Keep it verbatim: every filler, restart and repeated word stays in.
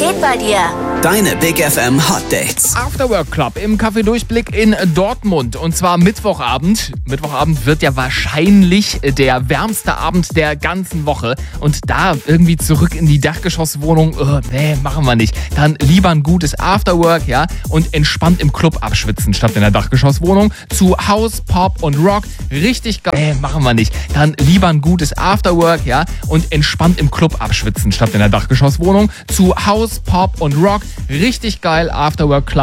geht bei dir? Deine Big F M Hot Dates. Afterwork Club im Café Durchblick in Dortmund. Und zwar Mittwochabend. Mittwochabend wird ja wahrscheinlich der wärmste Abend der ganzen Woche. Und da irgendwie zurück in die Dachgeschosswohnung, oh, nee, machen wir nicht. Dann lieber ein gutes Afterwork, ja, und entspannt im Club abschwitzen statt in der Dachgeschosswohnung. Zu House, Pop und Rock. Richtig geil. Nee, machen wir nicht. Dann lieber ein gutes Afterwork, ja, und entspannt im Club abschwitzen statt in der Dachgeschosswohnung. Zu House, Pop und Rock. Richtig geil, Afterwork Club.